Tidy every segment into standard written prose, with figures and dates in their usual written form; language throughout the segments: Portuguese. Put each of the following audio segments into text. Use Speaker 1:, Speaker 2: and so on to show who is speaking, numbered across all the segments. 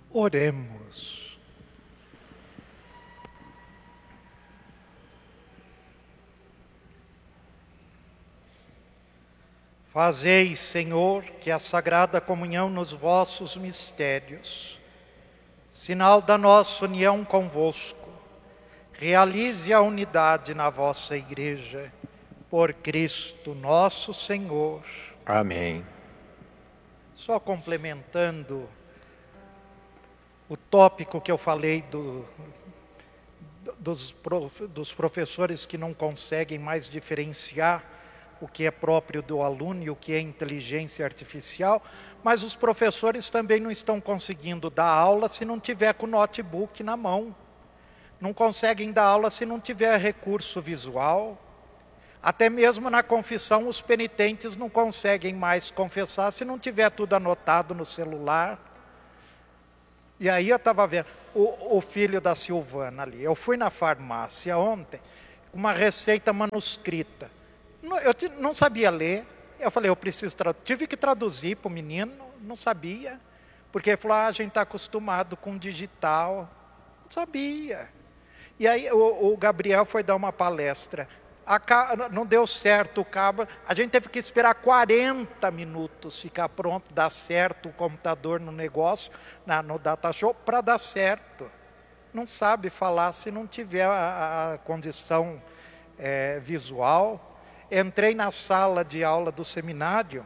Speaker 1: Oremos. Fazei, Senhor, que a sagrada comunhão nos vossos mistérios, sinal da nossa união convosco, realize a unidade na vossa Igreja, por Cristo nosso Senhor.
Speaker 2: Amém.
Speaker 1: Só complementando o tópico que eu falei dos professores que não conseguem mais diferenciar o que é próprio do aluno e o que é inteligência artificial, mas os professores também não estão conseguindo dar aula se não tiver com o notebook na mão. Não conseguem dar aula se não tiver recurso visual. Até mesmo na confissão, os penitentes não conseguem mais confessar se não tiver tudo anotado no celular. E aí eu estava vendo o filho da Silvana ali. Eu fui na farmácia ontem, uma receita manuscrita. Eu não sabia ler. Eu falei, eu preciso traduzir. Tive que traduzir para o menino, não sabia. Porque ele falou, a gente está acostumado com digital. Não sabia. E aí o Gabriel foi dar uma palestra. Não deu certo o cabo, a gente teve que esperar 40 minutos ficar pronto, dar certo o computador no negócio, no data show, para dar certo. Não sabe falar se não tiver a condição visual. Entrei na sala de aula do seminário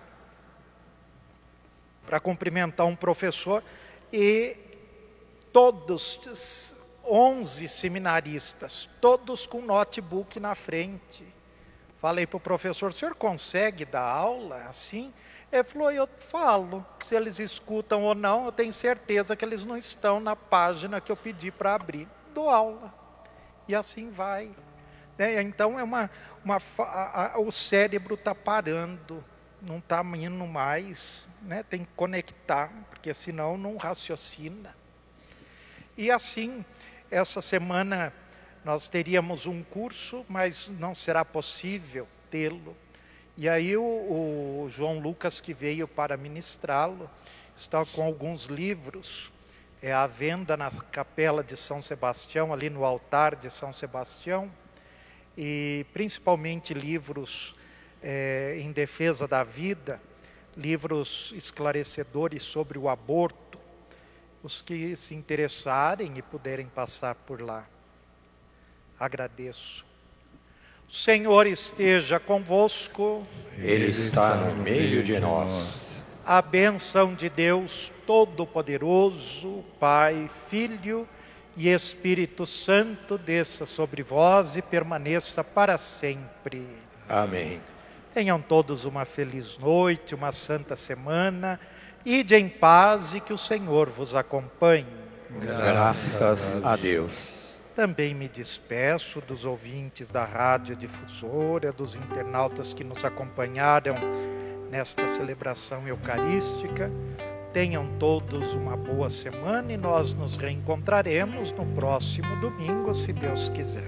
Speaker 1: para cumprimentar um professor e todos 11 seminaristas, todos com notebook na frente. Falei para o professor, o senhor consegue dar aula assim? Ele falou, eu falo, se eles escutam ou não, eu tenho certeza que eles não estão na página que eu pedi para abrir. Dou aula. E assim vai. Então o cérebro está parando, não está indo mais, tem que conectar, porque senão não raciocina. E assim, essa semana nós teríamos um curso, mas não será possível tê-lo. E aí o João Lucas, que veio para ministrá-lo, está com alguns livros à venda na capela de São Sebastião, ali no altar de São Sebastião, e principalmente livros em defesa da vida, livros esclarecedores sobre o aborto. Os que se interessarem e puderem passar por lá. Agradeço. O Senhor esteja convosco.
Speaker 2: Ele está no meio de nós.
Speaker 1: A bênção de Deus Todo-Poderoso, Pai, Filho e Espírito Santo, desça sobre vós e permaneça para sempre.
Speaker 2: Amém.
Speaker 1: Tenham todos uma feliz noite, uma santa semana. Ide em paz e que o Senhor vos acompanhe.
Speaker 2: Graças a Deus.
Speaker 1: Também me despeço dos ouvintes da Rádio Difusora, dos internautas que nos acompanharam nesta celebração eucarística. Tenham todos uma boa semana e nós nos reencontraremos no próximo domingo, se Deus quiser.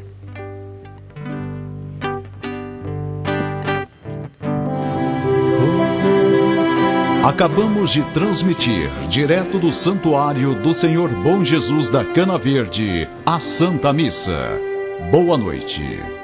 Speaker 3: Acabamos de transmitir, direto do Santuário do Senhor Bom Jesus da Cana Verde, a Santa Missa. Boa noite.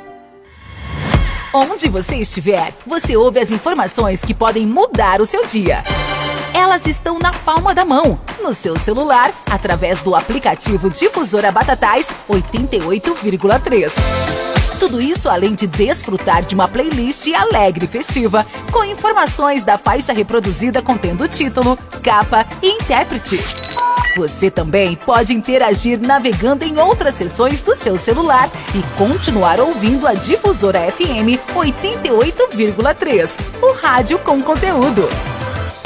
Speaker 4: Onde você estiver, você ouve as informações que podem mudar o seu dia. Elas estão na palma da mão, no seu celular, através do aplicativo Difusora Batatais 88,3. Tudo isso além de desfrutar de uma playlist alegre e festiva, com informações da faixa reproduzida contendo título, capa e intérprete. Você também pode interagir navegando em outras seções do seu celular e continuar ouvindo a Difusora FM 88,3, o rádio com conteúdo.